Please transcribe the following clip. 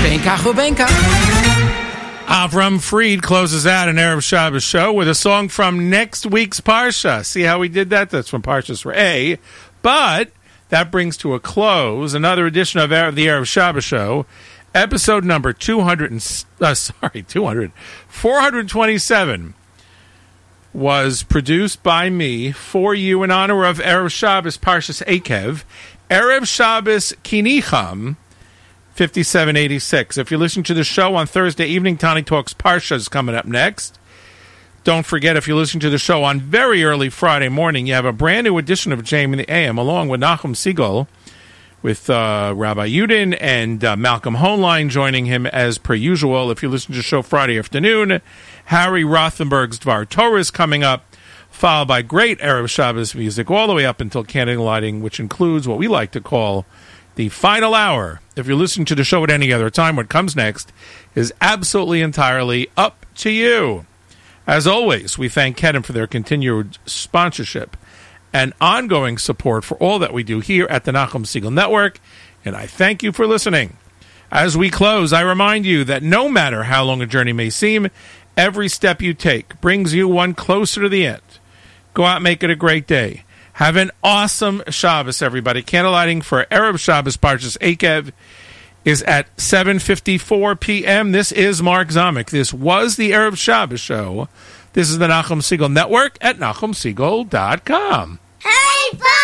Ubenka. Avram Fried closes out an Erev Shabbos show with a song from next week's Parsha. See how we did that? That's from Parshas Re'eh. But that brings to a close another edition of the Erev Shabbos show, episode number 427. Was produced by me for you in honor of Erev Shabbos Parshas Eikev, Erev Shabbos Kinicham, 5786. If you listen to the show on Thursday evening, Tani Talks Parsha is coming up next. Don't forget, if you listen to the show on very early Friday morning, you have a brand new edition of JM in the AM, along with Nachum Siegel, with Rabbi Yudin and Malcolm Hoenlein joining him as per usual. If you listen to the show Friday afternoon, Harry Rothenberg's Dvar Torah is coming up, followed by great Erev Shabbos music all the way up until candlelighting, which includes what we like to call the final hour. If you're listening to the show at any other time, what comes next is absolutely entirely up to you. As always, we thank Kedem for their continued sponsorship and ongoing support for all that we do here at the Nachum Siegel Network, and I thank you for listening. As we close, I remind you that no matter how long a journey may seem, every step you take brings you one closer to the end. Go out and make it a great day. Have an awesome Shabbos, everybody. Candlelighting for Erev Shabbos Parshas Eikev is at 7:54 p.m. This is Mark Zamek. This was the Erev Shabbos show. This is the Nachum Siegel Network at NachumSiegel.com. Hey,